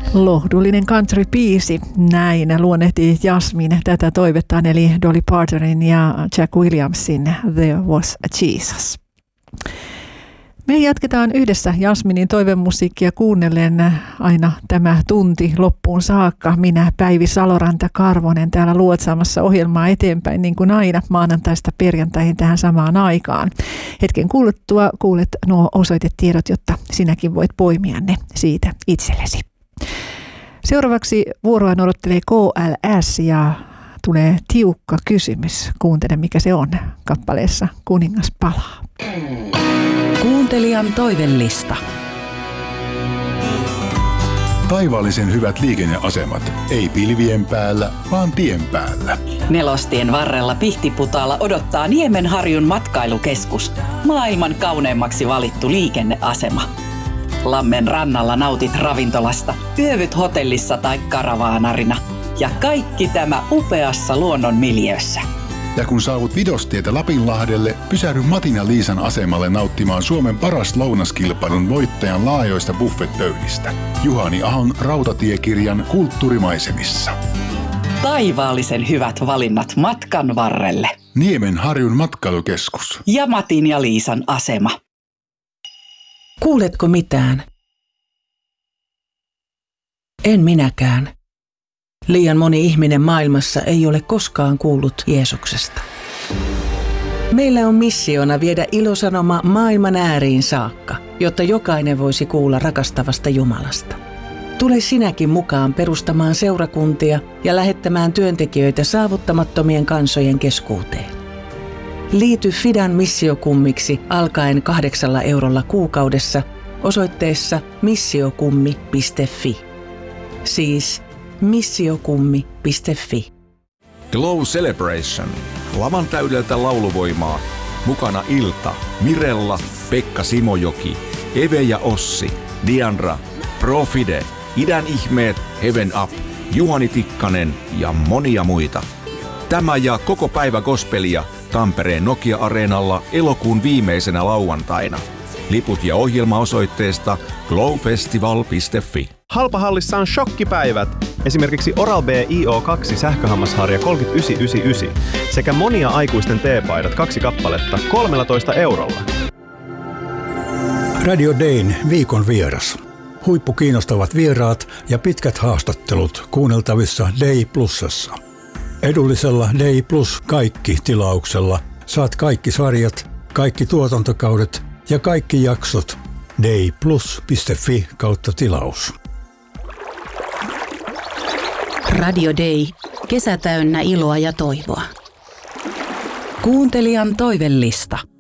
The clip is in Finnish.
Lohdullinen country-biisi, näin luonnehti Jasmin tätä toivettaan, eli Dolly Partonin ja Jack Williamsin There Was a Jesus. Me jatketaan yhdessä Jasminin toivemusiikkia kuunnellen aina tämä tunti loppuun saakka. Minä Päivi Saloranta-Karvonen täällä luotsaamassa ohjelmaa eteenpäin niin kuin aina maanantaista perjantaihin tähän samaan aikaan. Hetken kuluttua kuulet nuo osoitetiedot, jotta sinäkin voit poimia ne siitä itsellesi. Seuraavaksi vuoroa odottelee KLS ja tulee tiukka kysymys. Kuuntele mikä se on kappaleessa Kuningas palaa. Kuuntelijan toivellista. Taivaallisen hyvät liikenneasemat. Ei pilvien päällä, vaan tien päällä. Nelostien varrella Pihtiputaalla odottaa Niemenharjun matkailukeskus. Maailman kauneimmaksi valittu liikenneasema. Lammen rannalla nautit ravintolasta, yövyt hotellissa tai karavaanarina. Ja kaikki tämä upeassa luonnon miljöössä. Ja kun saavut Vidostietä Lapinlahdelle, pysähdy Matin ja Liisan asemalle nauttimaan Suomen paras lounaskilpailun voittajan laajoista buffetpöydistä. Juhani Ahon rautatiekirjan Kulttuurimaisemissa. Taivaallisen hyvät valinnat matkan varrelle. Niemenharjun matkailukeskus. Ja Matin ja Liisan asema. Kuuletko mitään? En minäkään. Liian moni ihminen maailmassa ei ole koskaan kuullut Jeesuksesta. Meillä on missiona viedä ilosanoma maailman ääriin saakka, jotta jokainen voisi kuulla rakastavasta Jumalasta. Tule sinäkin mukaan perustamaan seurakuntia ja lähettämään työntekijöitä saavuttamattomien kansojen keskuuteen. Liity Fidan missiokummiksi alkaen 8 eurolla kuukaudessa osoitteessa missiokummi.fi. Siis missiokummi.fi. Glow Celebration. Lavan täydeltä lauluvoimaa. Mukana Ilta, Mirella, Pekka Simojoki, Eve ja Ossi, Diandra, Profide, Idän ihmeet, Heaven Up, Juhani Tikkanen ja monia muita. Tämä ja koko päivä gospelia Tampereen Nokia-areenalla elokuun viimeisenä lauantaina. Liput ja ohjelma osoitteesta glowfestival.fi. Halpahallissa on shokkipäivät. Esimerkiksi Oral-B IO2 sähköhammasharja 39,99 sekä monia aikuisten teepaidat 2 kappaletta 13 eurolla. Radio Dayn viikon vieras. Huippukiinnostavat vieraat ja pitkät haastattelut kuunneltavissa Day Plusassa. Edullisella Day Plus kaikki -tilauksella saat kaikki sarjat, kaikki tuotantokaudet ja kaikki jaksot dayplus.fi/tilaus. Radio Day. Kesä täynnä iloa ja toivoa. Kuuntelijan toivellista.